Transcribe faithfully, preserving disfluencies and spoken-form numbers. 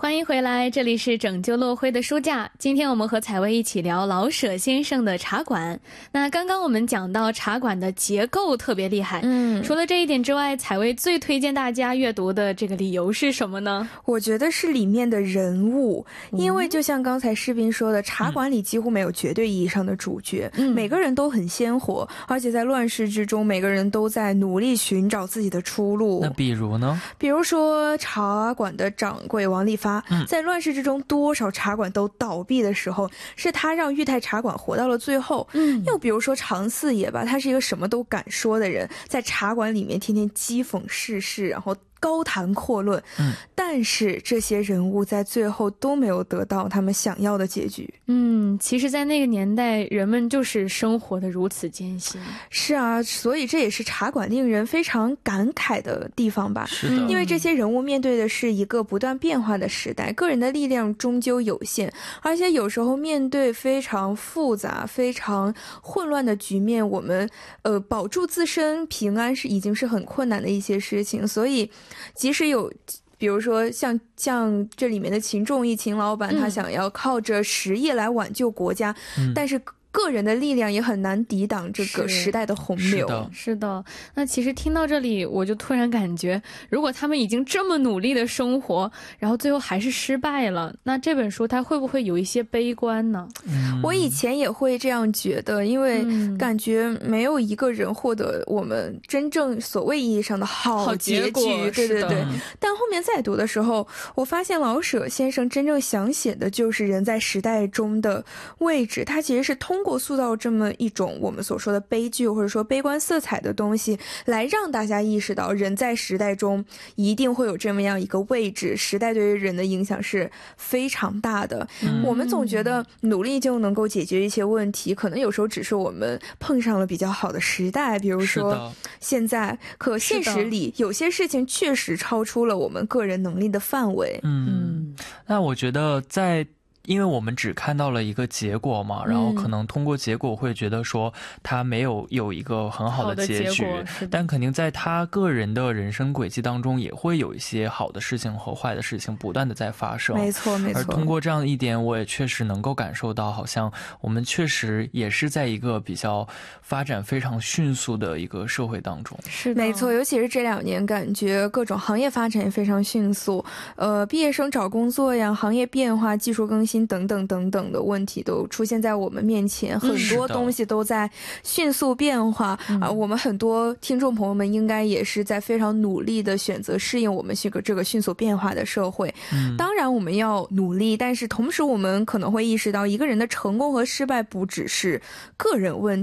欢迎回来，这里是拯救落灰的书架。今天我们和采薇一起聊老舍先生的茶馆。那刚刚我们讲到茶馆的结构特别厉害，嗯，除了这一点之外，采薇最推荐大家阅读的这个理由是什么呢？ 我觉得是里面的人物，因为就像刚才士斌说的，茶馆里几乎没有绝对意义上的主角，嗯，每个人都很鲜活，而且在乱世之中，每个人都在努力寻找自己的出路。 那比如呢？ 比如说茶馆的掌柜王利发，嗯，在乱世之中多少茶馆都倒闭的时候，是他让裕泰茶馆活到了最后。嗯，又比如说常四爷吧，他是一个什么都敢说的人，在茶馆里面天天讥讽世事，然后高谈阔论，嗯，但是这些人物在最后都没有得到他们想要的结局。 嗯，其实在那个年代，人们就是生活的如此艰辛。 是啊，所以这也是茶馆令人非常感慨的地方吧。 是的， 因为这些人物面对的是一个不断变化的时代，个人的力量终究有限，而且有时候面对非常复杂、非常混乱的局面，我们呃保住自身平安是已经是很困难的一些事情，所以即使有比如说像像这里面的秦仲义秦老板，他想要靠着实业来挽救国家，嗯，但是个人的力量也很难抵挡这个时代的洪流。 是的，是的。那其实听到这里，我就突然感觉，如果他们已经这么努力的生活，然后最后还是失败了，那这本书它会不会有一些悲观呢？ 嗯，我以前也会这样觉得，因为感觉没有一个人获得我们真正所谓意义上的好结局。对对对。但后面再读的时候，我发现老舍先生真正想写的就是人在时代中的位置，他其实是通过塑造这么一种我们所说的悲剧或者说悲观色彩的东西，来让大家意识到人在时代中一定会有这么样一个位置，时代对于人的影响是非常大的。嗯，我们总觉得努力就能够解决一些问题，可能有时候只是我们碰上了比较好的时代，比如说现在，可现实里有些事情确实超出了我们个人能力的范围。 嗯，那我觉得在因为我们只看到了一个结果嘛，然后可能通过结果会觉得说他没有有一个很好的结局，但肯定在他个人的人生轨迹当中也会有一些好的事情和坏的事情不断的在发生。 没错没错。 而通过这样一点，我也确实能够感受到，好像我们确实也是在一个比较发展非常迅速的一个社会当中。 是的，没错，尤其是这两年，感觉各种行业发展也非常迅速，呃，毕业生找工作呀，行业变化、技术更新等等等等的问题都出现在我们面前，很多东西都在迅速变化啊！我们很多听众朋友们应该也是在非常努力的选择适应我们这个这个迅速变化的社会。当然我们要努力，但是同时我们可能会意识到，一个人的成功和失败不只是个人问题。